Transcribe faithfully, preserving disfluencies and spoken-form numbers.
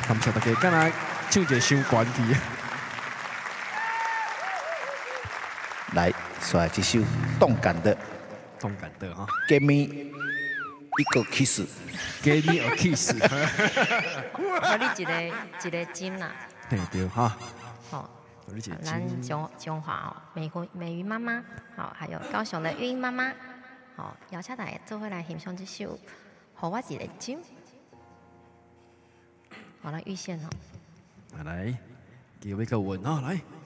感谢大家，敢若唱一个伤关去。 来，刷这首《动感的》， 动感的哈。 Give me 一个 kiss。Give me a kiss。 我你一个一个金呐。 嘿对哈。 好。咱中中华哦，美国美鱼妈妈，好，还有高雄的玉英妈妈，好，邀请大家做伙来欣赏这首《互我一个金》。好，来预先哦。 来，给我一个吻哦，来。